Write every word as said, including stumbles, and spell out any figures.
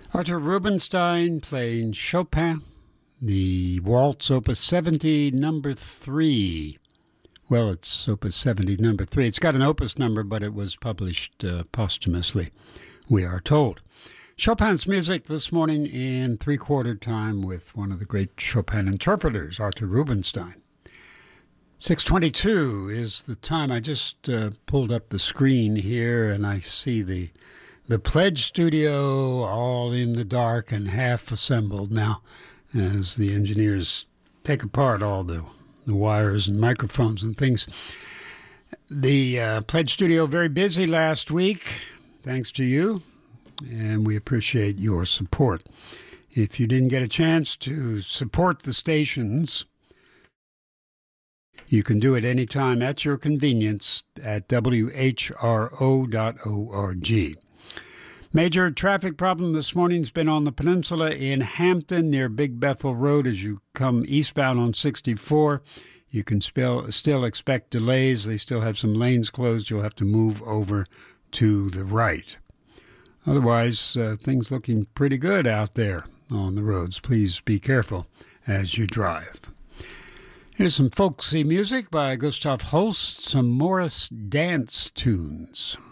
Arthur Rubinstein playing Chopin, the Waltz Opus seventy, number three. Well, it's Opus seventy, number three. It's got an opus number, but it was published uh, posthumously, we are told. Chopin's music this morning in three-quarter time with one of the great Chopin interpreters, Arthur Rubinstein. six twenty-two is the time. I just uh, pulled up the screen here, and I see the the Pledge Studio all in the dark and half assembled now as the engineers take apart all the, the wires and microphones and things. The uh, Pledge Studio very busy last week, thanks to you, and we appreciate your support. If you didn't get a chance to support the stations, you can do it anytime at your convenience at W H R O dot org. Major traffic problem this morning has been on the peninsula in Hampton near Big Bethel Road. As you come eastbound on sixty-four, you can still, still expect delays. They still have some lanes closed. You'll have to move over to the right. Otherwise, uh, things looking pretty good out there on the roads. Please be careful as you drive. Here's some folksy music by Gustav Holst, some Morris dance tunes.